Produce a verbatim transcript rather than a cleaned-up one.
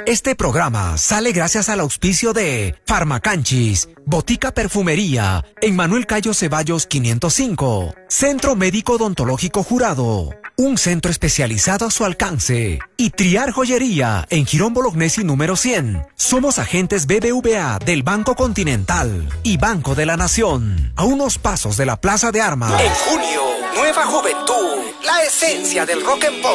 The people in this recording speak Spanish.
Este programa sale gracias al auspicio de Farmacanchis, Botica Perfumería, en Manuel Cayo Ceballos quinientos cinco, Centro Médico Odontológico Jurado, un centro especializado a su alcance, y Triar Joyería, en Girón Bolognesi número cien. Somos agentes B B V A del Banco Continental y Banco de la Nación, a unos pasos de la Plaza de Armas. En junio, nueva juventud, la esencia del rock and pop.